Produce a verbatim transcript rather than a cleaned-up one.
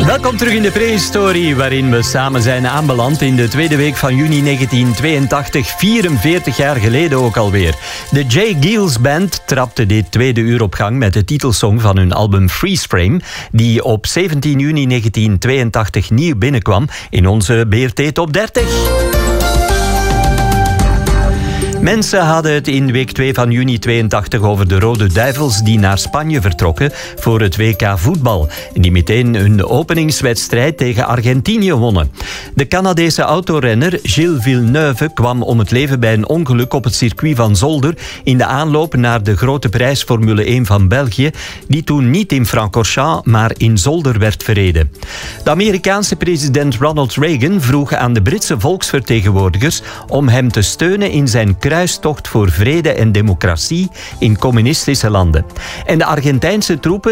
Welkom terug in de prehistorie, waarin we samen zijn aanbeland in de tweede week van juni negentien tweeëntachtig, vierenveertig jaar geleden ook alweer. De J. Geils Band trapte dit tweede uur op gang met de titelsong van hun album Freeze Frame, die op zeventien juni negentien tweeëntachtig nieuw binnenkwam in onze B R T Top dertig. Mensen hadden het in week twee van juni tweeëntachtig over de Rode Duivels die naar Spanje vertrokken voor het W K voetbal. En die meteen hun openingswedstrijd tegen Argentinië wonnen. De Canadese autorenner Gilles Villeneuve kwam om het leven bij een ongeluk op het circuit van Zolder in de aanloop naar de grote prijs Formule één van België, die toen niet in Francorchamps, maar in Zolder werd verreden. De Amerikaanse president Ronald Reagan vroeg aan de Britse volksvertegenwoordigers om hem te steunen in zijn kruistocht voor vrede en democratie in communistische landen. En de Argentijnse troepen